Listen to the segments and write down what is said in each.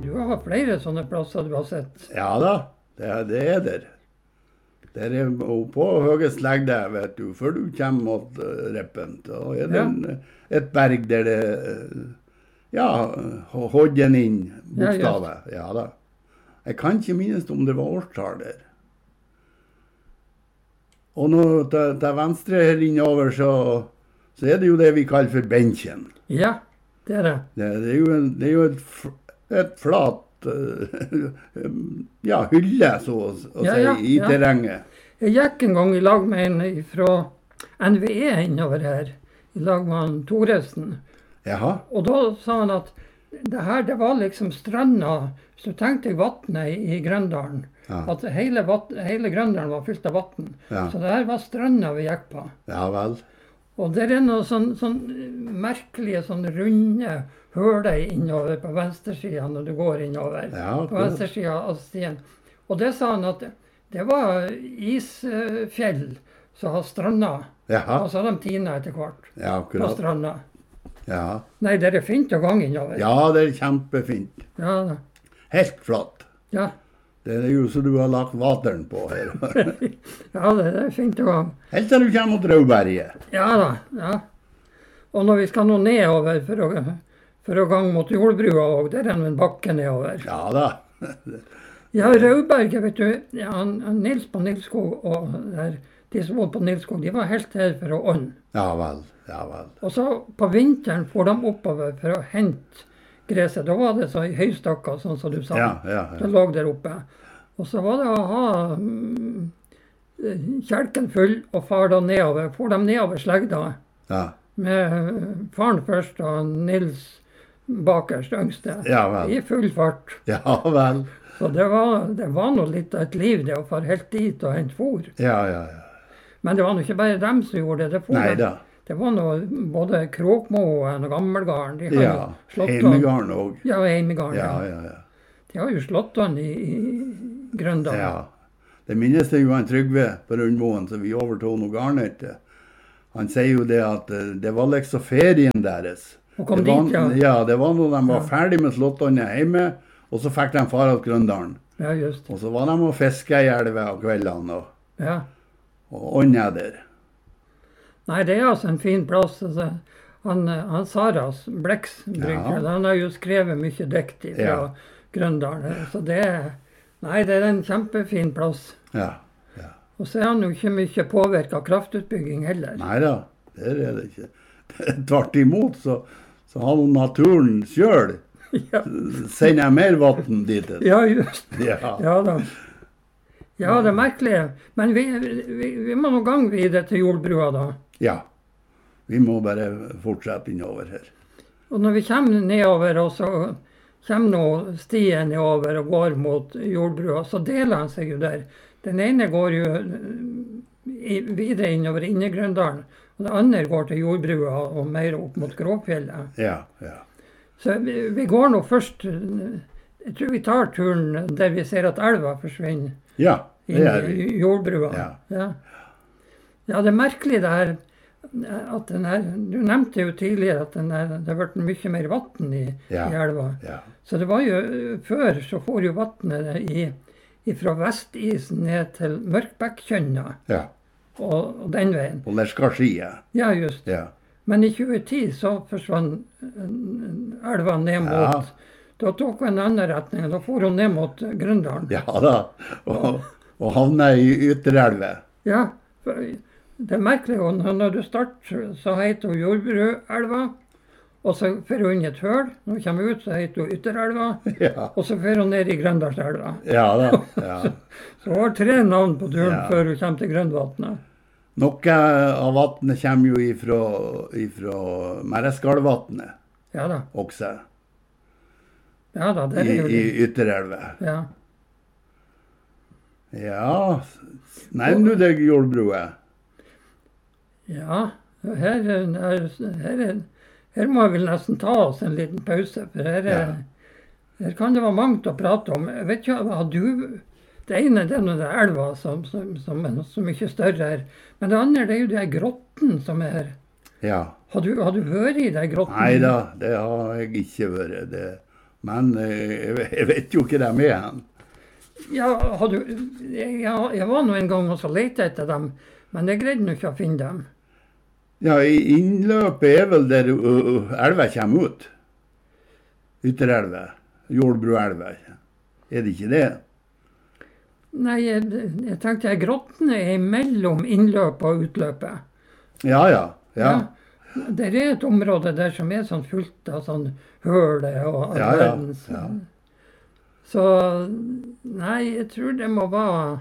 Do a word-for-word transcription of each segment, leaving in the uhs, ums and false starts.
du har flere sånne plasser du har sett. Ja da, det, det er der. Det er på høyest legde, vet du, før du kommer mot uh, Reppen. Da er det Ja. en, et berg der det, uh, ja, hodden inn bokstavet. Ja, ja da. Jeg kan ikke minnes om det var årstall der. Og nå til, til venstre her innover, så, så er det jo det vi kaller for benchen. Ja, det er det. Det, det, er, jo en, det er jo et, et flat ja, hylle, så å si, Ja, ja, i ja. terrenget. Jeg gikk en gang i lag med en fra N V E innover her, i lag med han Thoresen. Jaha. Og da sa han at det her, det var liksom stranda, hvis du tenkte deg vattnet i, i Grøndalen, Ja. at hele, vatt, hele Grøndalen var fylt av vatten. Ja. Så det her var stranda vi gikk på. Ja vel. Og det er noe sånn, sånn merkelige, sånn runde høler innover på venstresiden når du går innover. Ja, på venstresiden av stien. Og det sa han at det, det var isfjell som har stranda. Jaha. Og så har de tina etter hvert Ja, på akkurat. stranda. Ja. Nei, det er fint å gange innover. ja, det er kjempefint. Ja, da. Helt flatt. ja. Det er jo så du har lagt vateren på her. ja det, det er fint å gange. Helt til du kommer mot Rauberget. Ja da, ja. Og når vi skal nå nedover for å, for å gange mot Jordbrua òg, der er det en bakke nedover. Ja da. Ja, Rauberget, vet du, ja, han, han Nils på Nilskog og der, de som var på Nilskog, de var helt der for å ånde. Ja vel. Ja vel. Og så på vinteren får de oppover for å hente gresset. Da var det så i høystakker, sånn som du sa. Ja, ja, Det ja. lå der oppe. Og så var det å ha mm, kjelken full og far da nedover. Får dem nedover slegda Ja, med eh, faren først og Nils bakerst, yngste. ja vel. I full fart. Ja vel. Så det var, det var noe litt av et liv det å fare helt dit og hente fôr. Ja, ja, ja. Men det var nå ikke bare dem som gjorde det. Det, for Nei dem. da. Det var noe, både Kråkmoen og Gammelgarden. De har Ja. jo slått an. Heimegarden òg. Ja, Heimegarden. Ja, Ja. ja, ja. De har jo slått an i, i Grøndalen. Ja. Det minnes jeg jo han Trygve på Rundmoen, som vi overtog noe garn etter. Han sier jo det at eh, det var liksom ferien deres. Og kom det var, dit, ja. Ja, det var når de var Ja. ferdig med slåttåndet hjemme, og så fikk de fara til Grøndalen. Ja, just. Og så var de og fiska i elva om kveldene og, Ja. og ånda der. Nei, det er altså en fin plass. Altså, han, han Saras Blekksbrygger, Ja. han har jo skrevet mye dikt fra Ja. Grøndalen. Så det er, nei, det er en kjempefin plass. Ja, ja. Og så er han jo ikke mye påvirket av kraftutbygging heller. Nei da, det er det ikke. Tvert imot, så, så har jo naturen sjøl Ja, sender mer vann dit. ja just. Ja. Ja da. Ja, det er merkelig. Men vi, vi, vi må noen gang videre til Jordbrua da. Ja. Vi må bare fortsette innover her. Og når vi kommer nedover, og så kommer nå stien nedover og går mot Jordbrua, så deler han seg jo der. Den ene går jo i, videre innover Innegrøndalen, og det andre går til Jordbrua og mer opp mot Gråfjellet. Ja, ja. Så vi, vi går nå først, jeg tror vi tar turen der vi ser at elva forsvinner Ja, det inn er i vi. Jordbrua. Ja. Ja. Ja, det er merkelig det her, at den her, du nevnte jo tidligere at den her, det har vært mye mer vatten i, Ja. i elva. Ja, Så det var jo, før så får jo vattnet i, fra vestisen ned til Mørkbekkjønna, ja. og, og den veien. På Lerskarskia. Ja, just. Ja. Men i tjue ti så forsvant eh, elva ned mot, Ja. da tok hun en annen retning, da for hun ned mot Grøndalen. Ja da. Og, og havna i Ytterelva. Ja, for det er merkelig, og når du starter, så heter hun Jordbruelva, og så fer hun inn i et høl, når hun kommer ut, så heter hun Ytterelva, Ja. og så fer hun ned i Grøndalselva. Ja da. Ja. Så hun har tre navn på turen Ja. før hun kommer til Grønvatnet. Noe av vannet kommer jo ifra, ifra Merreskalvatnet Ja da, også, ja da, det i, er jo i det. Ytterelva. Ja. Ja, nevner du deg Jordbrua? Ja, her, er- her, her, er- her må jeg vel nesten ta oss en liten pause, for her, er, her kan det være mangt å prate om. Jeg vet ikke, har du... Det ene det er den der elva som, som, som er så mye større her, men det andre det er jo de her grotten som er her. Ja. Har du, har du vært i de grottene? Nei da, det har jeg ikke vært. Det Men eh, jeg vet jo ikke de er hen. Ja, har du, jeg, jeg var nå en gang og så lette etter dem, men jeg greide nå ikke å finne dem. Ja, i innløpet er vel der uh, elva kommer ut. Ytterelva. Jordbruelva. Er det ikke det? Nei, jeg, jeg tenkte at grottene er mellom innløpet og utløpet. Ja, ja. ja. ja. Det er et område der som er sånn fullt av sånn høle og ja, ja, ja. Så nei, jeg tror det må være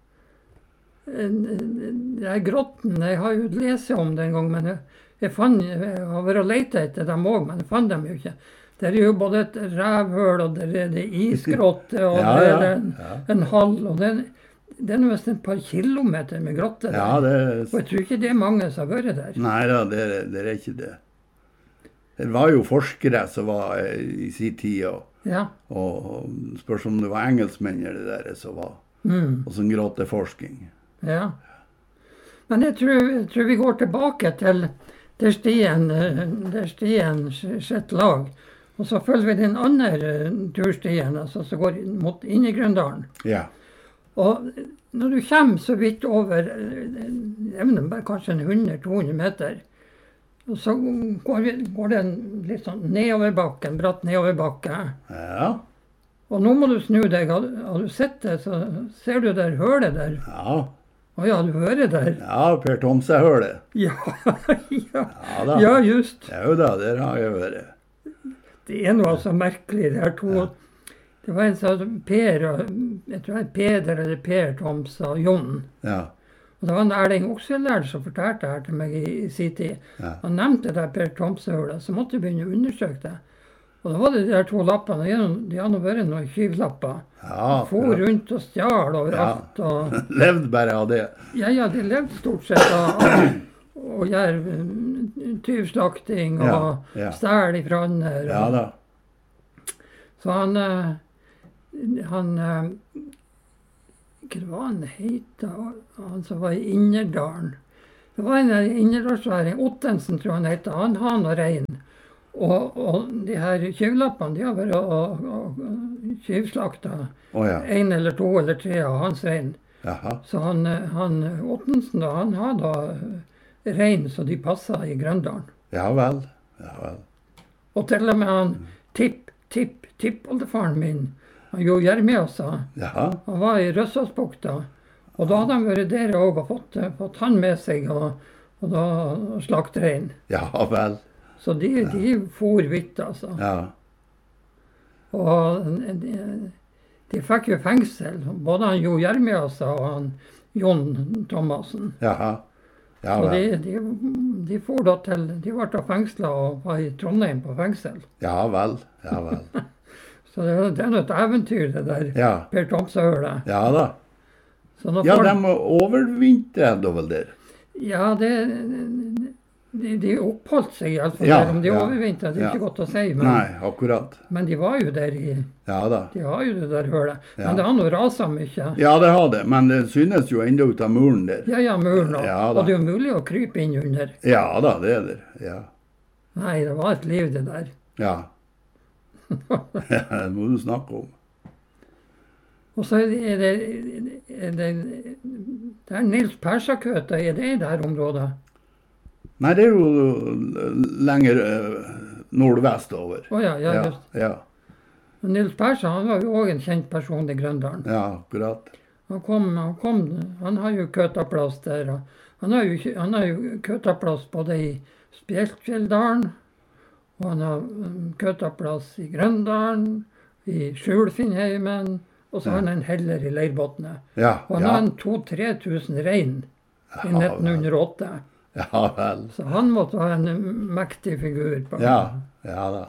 det er grotten. Jeg har jo lest om det en gang, men jeg, jeg, fant, jeg har vært og lett etter dem også, men jeg fant dem jo ikke. Det er jo både et rævhøl, og det er det isgrotte, og ja, det er en, ja, ja. en hall, og det, det er nesten et par kilometer med grotte der. Ja, det, og jeg tror ikke det er mange som har vært der. Nei da, det, det er ikke det. Det var jo forskere som var i sin tid, og, ja. og spørs om det var engelskmenn eller det der som var, mm. og sånn grotteforsking. Ja. Men jeg tror, jeg tror vi går tilbake til der stien, der stien sitt lag. Og så følger vi den andre turstien, altså som går mot inn i Grøndalen. Ja. Og når du kommer så vidt over, jeg vet ikke, kanskje hundre til to hundre meter, og så går, vi, går det en litt sånn nedoverbakke, en bratt nedoverbakke. Ja. Og nå må du snu deg. Har, har du sett det, så ser du der hølet der. Ja. Å ja, du hører der. Ja, Per Tomse-hølet. Ja, ja. Ja, da. Ja, just. Ja, da, der har jeg vært. Det er noe så merkelig, det her to. Ja. Det var en som Per, jeg tror det er Peder eller Per Tomse og Jon. Ja. Og det var en Erling Okselær som fortalte det her til meg i, i sin tid. Ja. Han nevnte det Per Tomse-hølet, så måtte jeg begynne å undersøke det. Og da var det de der to lappene, de hadde vært noen kyvlapper. Ja, for rundt og stjal overalt. Ja. Og, levde bare av det. Ja, ja, de levde stort sett av å gjøre tyvslakting og ja, ja. stjel ifra andre. Ja da. Så han, han hva var han het, han som var i Innerdalen. Det var en innerdalsværing, Ottensen tror han het, han har noe rein. Og, og de her kyvlappene, de har vært og, og, og kyvslakta oh, ja. en eller to eller tre av hans rein. Jaha. Så han, han Ottensen da, han har da rein så de passer i Grøndalen. Ja vel, ja vel. Og til og med han tipp, tipp, tippoldefaren min, han Jo Jeremiasa, Jaha. han var i Røssåsbukta. Og da hadde han vært der og fått, fått han med seg og, og da slakt rein. Ja vel. Så de, ja. de for vidt, altså. Ja. Og de, de fikk jo fengsel, både han Jo Jeremiasa og han Jon Thomassen. Jaha. Ja, så de, de, de for da til, de ble fengslet og var i Trondheim på fengsel. Ja vel, ja vel. Så det, det er noe et eventyr, det der, ja. Per Tomse-hølet. Ja da. Ja, de må overvintre da vel der? Ja, det... De, de oppholdt seg i hvert fall ja, der, om de ja, overvintret, det er ja. ikke godt å si. Men, Nei, akkurat. Men de var jo der i, ja, da. de har jo det der hølet. Ja. Men det har nå raset mye. Ja, det har det, men det synes jo enda ut av muren der. Ja, ja, muren også. Ja, og det er jo mulig å krype inn under. Ja da, det er det, ja. Nei, det var et liv det der. Ja. Det må du snakke om. Og så er det, er det, det er Nils Persakøta, er det i det her området? Nei, det er jo lenger uh, nordvest over. Å oh, ja, ja, just. Ja, ja. Nils Persa, han var jo også en kjent person i Grøndalen. Ja, akkurat. Han kom, han kom, han har jo køtaplass der. Han har jo, han har jo køtaplass både i Spjeltfjelldalen, og han har um, køtaplass i Grøndalen, i Skjulfinnheimen, og så har han en heller i Leirbotne. Ja, og han ja. har en to-tre tusen rein i nitten hundre og åtte. Ja vel. Så han måtte ha en mektig figur på. Ja, ja da.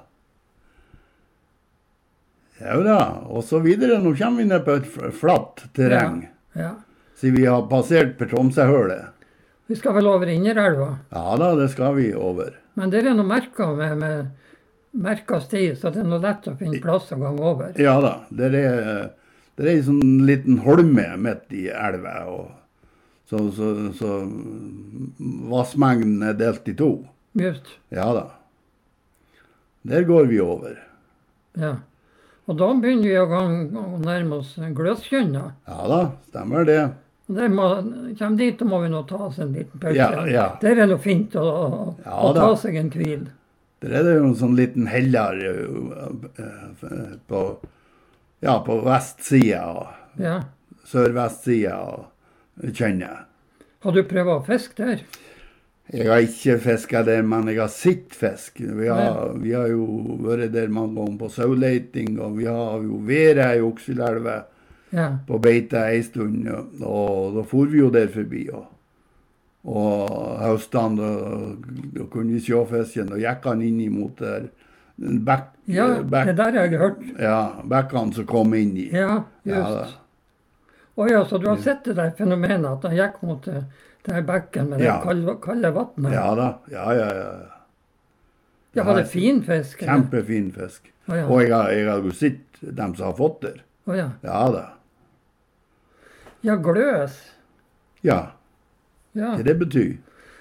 Ja da, og så videre. Nå kommer vi ned på et flatt terreng. Ja, ja. Så vi har passert Per Tomse-hølet. Vi skal vel over Inderelva? Ja da, det skal vi over. Men det er noe merket med, med merket sti, så det er noe lett å finne plass å gange over. Ja da, det er, det er en sånn liten holme midt i elva, og Så, så, så vassmengden er delt i to. Just. Ja da. Der går vi over. Ja. Og da begynner vi å, gang, å nærme oss Gløskjønna. Ja da, stemmer det. Og der må, kommer dit, og må vi nå ta oss en liten pause. Ja, ja. Der er det fint å, å, Ja, å ta da. seg en hvil. Der er det jo en sånn liten heller uh, uh, på, ja, på vestsida og Ja. sørvestsida og kjenner. Har du prøvd å fiske der? Jeg har ikke fisket der, men jeg har sett fisk. Vi har, vi har jo vært der mange ganger på sauleiting, og vi har jo vært i Oksfjellelva Ja. på beite en stund, og, og da for vi jo der forbi. Og, og høstene, da, da kunne vi se fisken, og gikk han inn imot der bekk, Ja, bekk, det der har jeg hørt. ja, bekkene som kom inn i. Ja, Ja, just. da. Å ja, så du har sett det der fenomenet at han gikk mot det der bekken med Ja. det kalde, kalde vannet? Ja da, ja, ja, ja. Ja, var det fin fisk? eller? Kjempefin fisk. Å ja. Og jeg har, jeg har jo sett dem som har fått der. Å ja. Ja da. Ja, gløs. Ja, Ja. hva det betyr.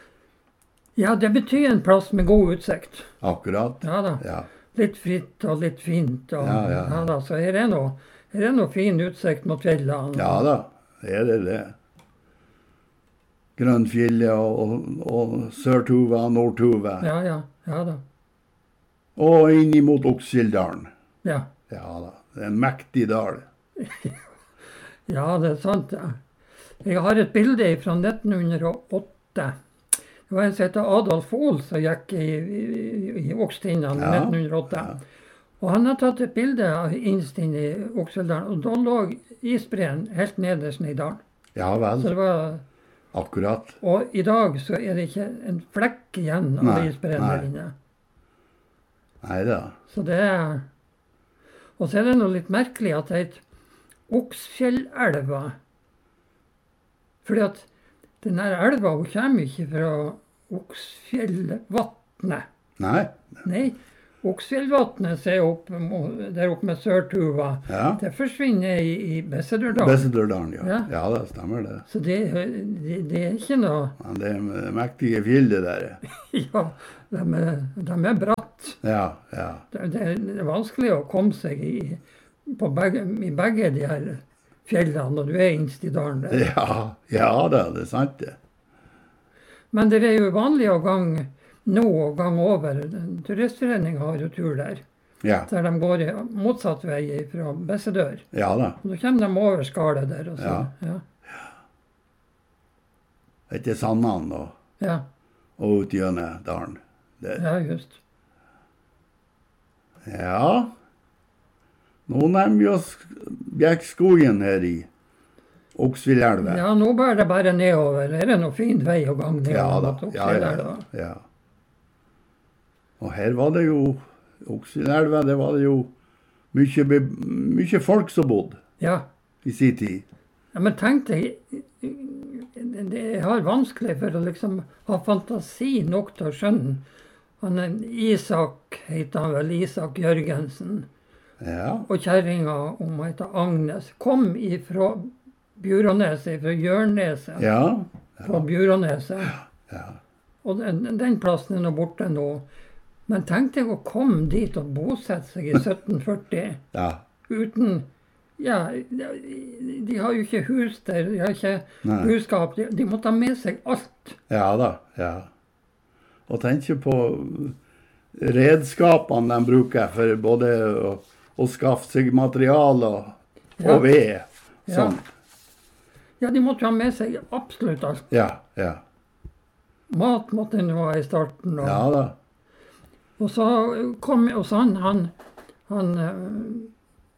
ja, det betyr en plass med god utsikt. Akkurat. Ja da. Ja. Litt fritt og litt fint. Og, Ja, ja. ja da, så her er noe, her er noe fin utsikt mot fjellene. Ja da, det er det det. Grønnfjellet og, og, og Sørtuva og Nordtuva. Ja, ja, ja da. Og inn imot Oksfjelldalen. Ja. Ja da, det er en mektig dal. ja, det er sant. Ja. Jeg har et bilde fra nitten hundre og åtte. Det var en som heter Adolf Ohl som gikk i, i, i Okstindene i Ja, nitten hundre og åtte. ja. Og han har tatt et bilde av innst inn i Oksfjelldalen, og da lå isbreen helt nederst i dalen. Ja Så vel, det var, akkurat. og i dag så er det ikke en flekk igjen av Nei, isbreen nei. der inne. Nei da. Så det er, og så er det noe litt merkelig at det heter Oksfjellelva. Fordi at den her elva hun kommer ikke fra Oksfjellvatnet. Nei, Nei, Oksfjellvatnet som er oppe, mo- der oppe med Sørtuva, ja. det forsvinner i, i Bessederdalen. Bessederdalen, ja. Ja. Ja, det stemmer det. Så det, det, det er ikke noe Men det er mektige fjell det der. Ja, de er, de er bratt. Ja, ja. Det, det er vanskelig å komme seg i, på begge, i begge de her fjellene når du er innst i dalen der. Ja, ja da, det er sant det. Men det er jo vanlig å gang nå og gang over. Turistforeningen har jo tur der. Ja, Der de går i motsatt vei fra Bessedør. ja da. Og da kommer de over skallet der. Og så, Ja. Ja. Etter Sandan og, Ja, og ut gjennom dalen. Der. ja, just. Ja. Nå nærmer vi oss Bjerkskogen her i Oksfjellelva. Ja, nå bærer det bare nedover. Her er noe fin vei og gang nedover. Ja da. mot Ja, ja, Oksfjellelva. ja. Og her var det jo Oksfjellelva, det var det jo mye, be- mye folk som bodde Ja. i sin tid. Ja, men tenk deg, jeg har vanskelig for å liksom ha fantasi nok til å skjønne. Han er Isak, heter han vel, Isak Jørgensen, Ja, og kjerringa om hun heter Agnes, kom ifra Bjuråneset, fra Jørneset ja, på Bjuråneset. ja. Og den, den plassen er nå borte nå. Men tenk deg å komme dit og bosette seg i sytten førti ja. uten Ja, de, de har jo ikke hus der, de har ikke Nei. buskap. De, de måtte ha med seg alt. Ja da, ja. Og tenk på redskapene de bruker for både å, å skaffe seg materiale og, Ja. og ved. Sånn. Ja, de måtte ha med seg absolutt alt. Ja, ja. Mat måtte de ha i starten. Og, Ja da. og så kom og så han, han, han, eh,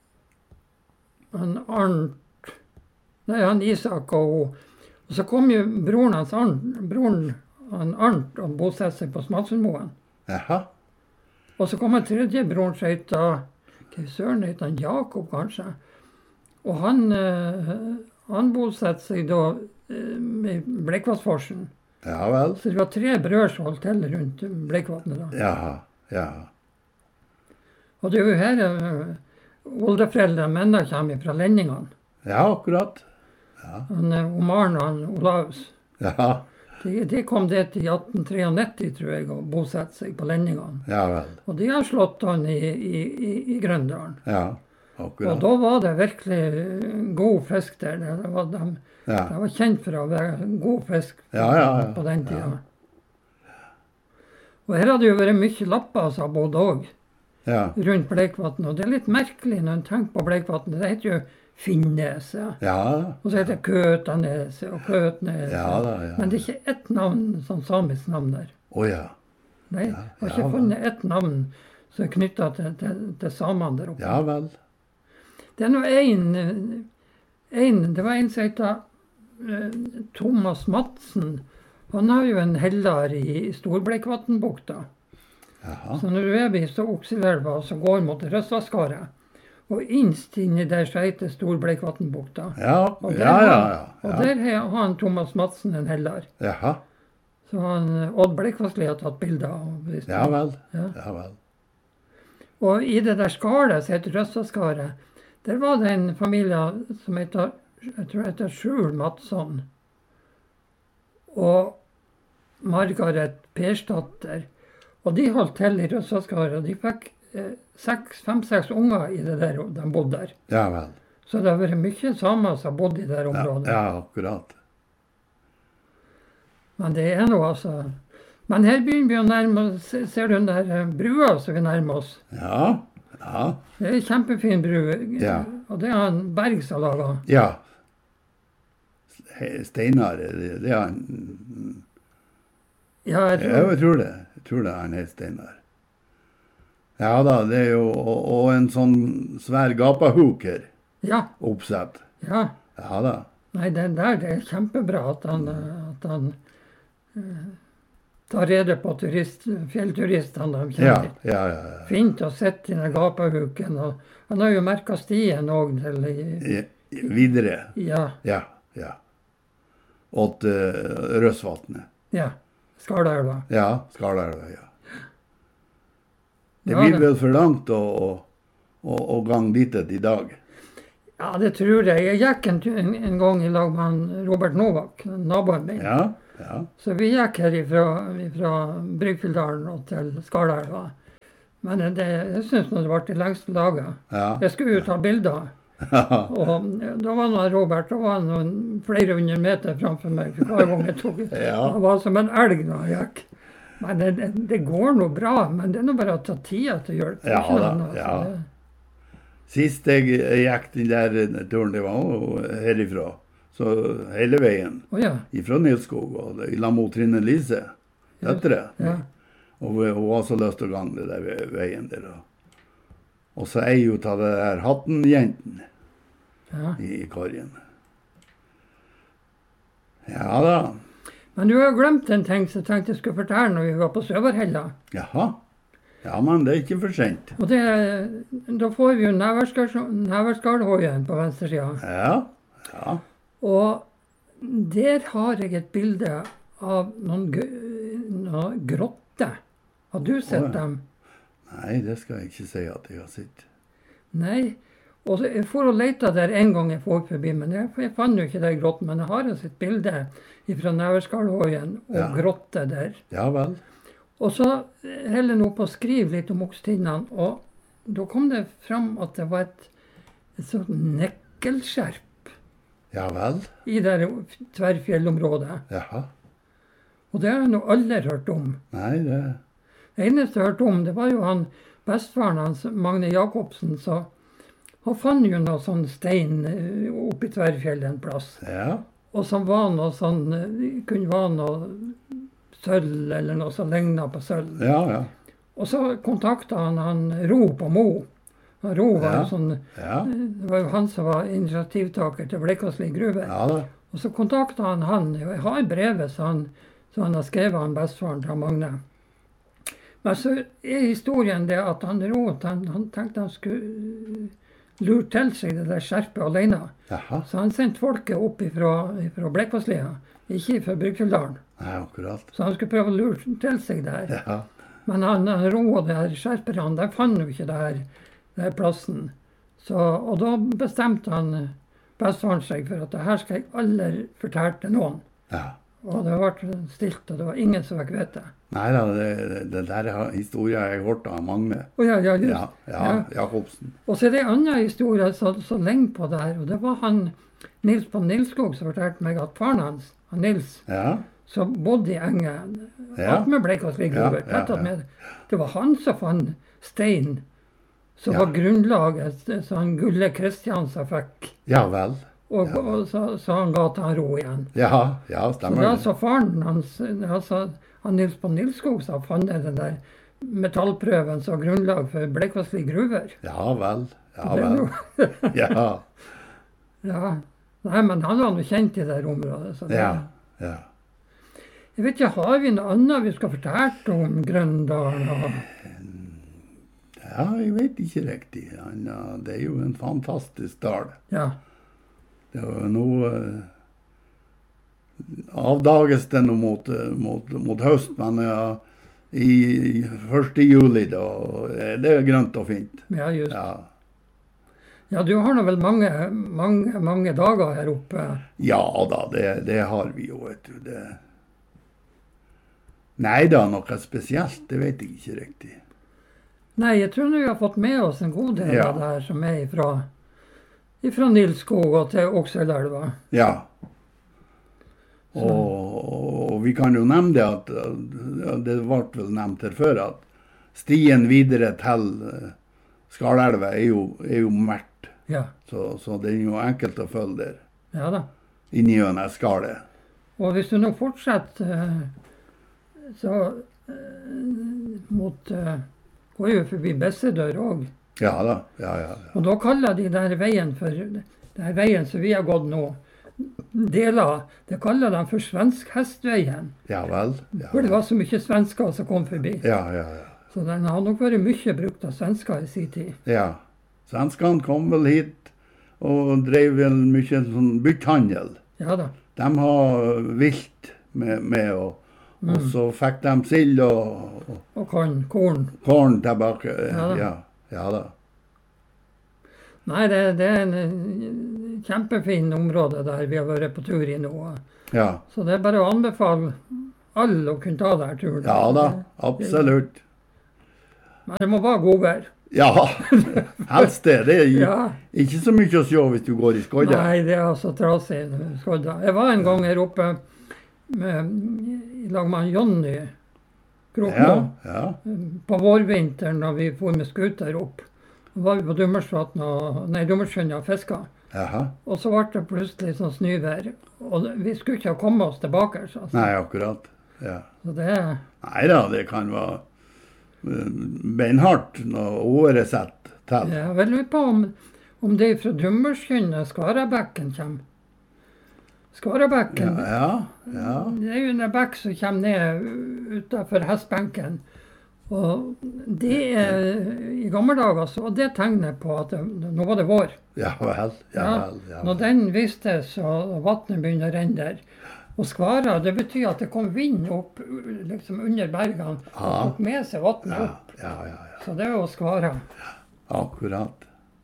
han Arnt Nei, han Isak og hun. Og så kom jo broren hans Arnt, broren han Arnt og bosatte seg på Smalsundmoen. Jaha. Og så kom en tredje broren som het Hva søren het han? Jakob, kanskje. Og han, eh, han bosatte seg da eh, med Bleikvassforsen. Ja vel. Så det var tre brødre som holdt til rundt Bleikvatnet da. Ja, ja. Og det er jo her eh, oldeforeldrene mennene kommer fra Lendingene. Ja, akkurat. Han, eh, Omaren og han Olaus. Ja, De, de kom dit i atten nittiotre, tror jeg, og bosatte seg på Lendingene. ja vel. Og de har slått an i, i, i, i Grøndalen. Ja. akkurat. Og da var det virkelig god fisk der. Det var, de, Ja. de var kjent for å være god fisk Ja, ja, ja. på den tida. Ja. Og her hadde jo vært mye lapper som har bodd òg, Ja. rundt Bleikvatn. Og det er litt merkelig når en tenker på Bleikvatn. Det heter jo Finnneset. Ja, Og så heter det Køtaneset og Køtneset. ja da, ja. Men det er ikke ett navn, sånn samisk navn der. Å ja. Nei, jeg har ikke ja, funnet ett navn som er knytta til, til, til samene der oppe. Ja vel. Det er nå en, en Det var en som heter eh, Thomas Madsen. Han har jo en heller i Storbleikvatnbukta. Jaha. Så når du er ved Okselelva, så går mot Røsvaskaret. Og innst inni der så heter Storbleikvatnbukta. Ja, Og der, ja, ja. har, ja, og ja. der har han Thomas Madsen en heller. Jaha. Så han Odd Bleikvassli har tatt bilder av. hvis Ja det- vel. Ja. Ja vel. Og i det der skaret som heter Røsvaskaret, der var det en familie som heter, jeg tror det heter Skjul Madsson. Og Margaret Persdatter. Og de holdt til i Røsvaskaret, og de fikk eh, seks, fem-seks unger i det der, og de bodde der. Ja vel. Så det har vært mye samer som har bodd i det der Ja, området. ja, akkurat. Men det er noe altså. Men her begynner vi å nærme oss, ser du den der eh, brua som vi nærmer oss? Ja, ja, Det er en kjempefin bru, Ja. og det er han Berg som har laget. ja. He- Steinar, det, det er han. Ja, jeg Ja, tror, jeg tror det. Jeg tror det er han het Steinar. Ja da, det er jo, og, og en sånn svær gapahuk her, ja, oppsett. ja. Ja da. Nei, den der, det er kjempebra at han, eh, at han eh, tar rede på turist, fjellturistene de Ja, kjenner. ja, ja. ja. Fint å sitte i den gapahuken. Og han har jo merka stien òg til i, I- i- Videre. ja, Ja, ja. Åt uh, Røsvatnet. ja, Skarelva. Ja, Skarelva, ja. Det Ja, blir det- vel for langt å, å, å, å gang dit et i dag. Ja, det tror jeg. Jeg gikk en, tur- en, en gang i lag med han Robert Novak, naboen min. Ja, ja. Så vi gikk her ifra, ifra Bryggfjelldalen og til Skarelva. Men det, jeg syns det ble de lengste dager. Ja. Jeg skulle jo ta bilder. Og da var nå Robert da var han noen flere hundre meter framfor meg for hver gang jeg tok. Ja. Han var som en elg når han gikk. Men det, det, det går nå bra. Men det er nå bare å ta tida til å gjøre det. Ja Ikke da, noe annet, ja. så det- Sist jeg gikk den der turen, det var jo herifra. Så hele veien. Å ja. Ifra Nilskog og i lag mot Trine Lise. Etter det. ja. Og hun hun var så lyst til å gange det der ve- veien der. Og, og så ei ut av det der hattenjenten ja. i korgen. Ja da. Men du har glemt en ting som jeg tenkte jeg skulle fortelle når vi var på Søverhella. Jaha. Ja, men det er ikke for sent. Og det, da får vi jo Neverskardhoien på venstresida. Ja, ja. Og der har jeg et bilde av noen, gr- noen grotter. Har du sett Å, ja. dem? Nei, det skal jeg ikke si at jeg har sett. Nei. Og så jeg for og lette der en gang jeg får forbi, men jeg, jeg fant jo ikke den grotten. Men jeg har altså et bilde fra Neverskardhoien og Ja. grotte der. Ja vel. Og så holder jeg opp og skriver litt om Okstinnene, og da kom det fram at det var et, et sånt nekkelskjerp Ja vel. i det tverrfjellområdet. Jaha. Og det har jeg nå aldri hørt om. Nei, det Det eneste jeg hørte om, det var jo han bestefaren hans, Magne Jacobsen, så han fant jo noe sånn stein eh, oppe i tverrfjellet en plass. Ja. Og som var noe sånn, eh, kunne være noe sølv eller noe som lignet på sølv. Ja, ja. Og så kontaktet han, han Ro på Mo. Han Ro var Ja. jo sånn, Ja. det var jo han som var initiativtaker til Bleikvassli gruve. Ja da. Og så kontaktet han han, og jeg har brevet som han, som han har skrevet han bestefaren til Magne. Men så er historien det at han Ro, han, han tenkte han skulle lure til seg det der skjerpet alene. Jaha. Så han sendte folket opp ifra, ifra Bleikvasslia, ikke fra Bryggfjelldalen. Nei, akkurat. Så han skulle prøve å lure til seg det her. Ja. Men han, han Ro og de her skjerperne, de fant jo ikke det her, det her plassen. Så, og da bestemte han bestefaren seg for at det her skal jeg aldri fortelle til noen. Ja. Og det ble stilt, og det var ingen som fikk vite. Nei da, det, det der er historien jeg har hørt av Magne. Å ja, ja, just. Ja, ja, Ja. Jakobsen. Og så er det en annen historie så, så lenge på det her, og det var han Nils på Nilskog som fortalte meg at faren hans, han Nils, Ja, som bodde i engen, Ja. at med Bleikvassli Ja, gruver, ja, rett og ja. med. Det var han som fant stein, som Ja. var grunnlaget, så han Gulle Kristiansen fikk, ja vel. og, Ja. og så, så han ga til han ro igjen. Ja, ja, Så stemmer da det. sa faren hans, altså han Nils på Nilskog, så fant jeg den der metallprøven som grunnlag for Bleikvassli gruver. Ja vel. Ja Det er vel. jo- Ja, Ja, nei, men han var nå kjent i det området. Så det, ja, ja. Jeg vet ikke, har vi noe annet vi skal fortelle om Grøndalen? Og, Ja, jeg vet ikke riktig. Han, ja, det er jo en fantastisk dal. ja, Det var nå eh, avdages det nå mot, eh, mot, mot høst, men ja, i første juli da er det grønt og fint. ja, just. Ja, Ja, du har nå vel mange, mange, mange dager her oppe. ja da, det, det har vi jo, vet du. Det. Nei da, noe spesielt, det vet jeg ikke riktig. Nei, jeg tror nå vi har fått med oss en god del Ja. av det her som er ifra, ifra Nilskog og til Okselelva. Ja. Og, og vi kan jo nevne det at, ja, det ble vel nevnt her før, at stien videre til eh, Skarelva er jo, er jo mørkt. Ja, Så, så det er jo enkelt å følge der, ja da. inni gjennom skalet. Og hvis du nå fortsetter, eh, så eh, mot, eh, går jo forbi Bessedør òg. Ja da, ja, ja. ja. Og da kaller de der veien for, den veien som vi har gått nå, deler, det kaller de for Svenskhestveien. Ja vel. Ja, For det var så mye svensker som kom forbi. ja, ja, ja. Så den har nok vært mye brukt av svensker i sin tid. ja. Svenskene kom vel hit og drev vel mye sånn byttehandel. Ja da. De har vilt med, med og, og så fikk de sild og, og Og korn. korn. korn tilbake. Ja da. Ja, ja da. Nei, det, det er en eh, kjempefin område der vi har vært på tur i nå. Ja, Så det er bare å anbefale alle å kunne ta denne turen. ja da, absolutt. Men det må være godvær. Ja, helst det. Det er jo Ja. ikke så mye å se hvis du går i skodda. Nei, det er altså trasig. Skodda. Jeg var en gang her oppe med, i lag med Jonny Krokmo Ja, ja. på vårvinteren da vi for med skuter opp. Da var vi på Dummersvatn og, nei, Dummersjøen og fiska. Jaha. Og så ble det plutselig sånn snøvær. Og vi skulle ikke ha kommet oss tilbake. Altså. Nei, akkurat. Ja. Så det er Nei da, det kan være eh, beinhardt når året setter til. Jeg vil lure på om, om det er fra Dummersjøen Skarabekken kommer. Skarabekken, Ja, ja, ja. det er jo en bekk som kommer ned utenfor hestbenken. Og det er, i gamle dager så var det tegnet på at det, nå var det vår. Ja vel. Ja, Ja, vel. Ja, Når vel. den vistes og vannet begynner å renne der. Og skvara, det betyr at det kom vind opp liksom under bergene og Ja. tok med seg vannet Ja, opp. ja, ja, ja. Så det er jo skvara. Akkurat.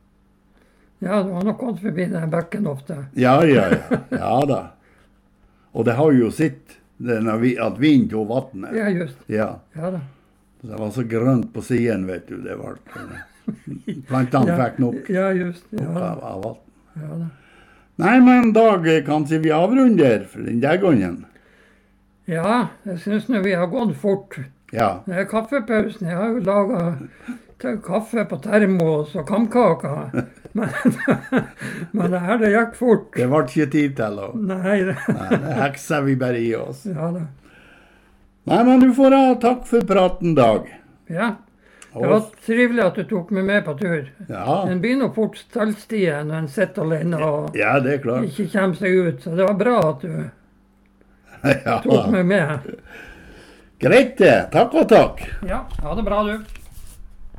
Ja, du har nok gått forbi den bekken ofte. Ja, ja, ja. Ja da. Og det har jo sitt, det når vi, at vind tok vannet. Ja, just. Ja. Ja da. Det var så grønt på siden, vet du. Det var plantene Ja, fikk nok Ja, just. Ja, av, av vann. ja da. Nei, men Dag, kanskje vi avrunder for den der gangen? Ja, jeg syns nå vi har gått fort. Ja. Det er kaffepausen. Jeg har jo laga kaffe på termos og kamkaker. Men, men det her, det gikk fort. Det ble ikke tid til å Nei, det, Nei, det hekser vi bare i oss. ja da. Nei, men du får ha takk for praten, Dag. Ja, det var trivelig at du tok meg med på tur. Ja, En blir nå fort stallstie når en sitter alene og ja det er klart. ikke kommer seg ut. Så det var bra at du Ja. tok meg med. Greit det. Takk og takk. Ja, ha det bra, du.